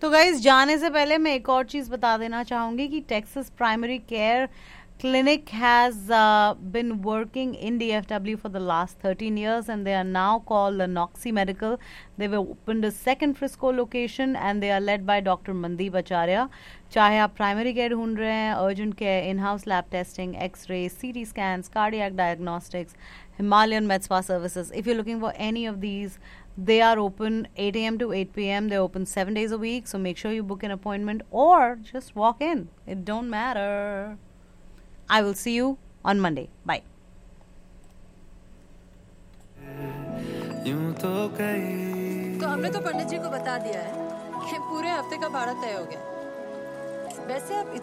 तो गाइज जाने से पहले मैं एक और चीज बता देना चाहूंगी कि Texas primary care clinic has been working in DFW for the last 13 years and they are now called the Noxie Medical. They've opened a second Frisco location and they are led by Dr. Mandeep Acharya. चाहे आप primary care ढूंढ रहे हैं, urgent care, in house lab testing, x ray, सीटी scans, cardiac diagnostics, Himalayan Med Spa services. If you're looking for any of these, they are open 8 a.m. to 8 p.m. They're open 7 days a week. So make sure you book an appointment or just walk in. It don't matter. I will see you on Monday. Bye. तो हमने तो पंडित जी को बता दिया है कि पूरे हफ्ते का भाड़ा तय हो गया। वैसे आप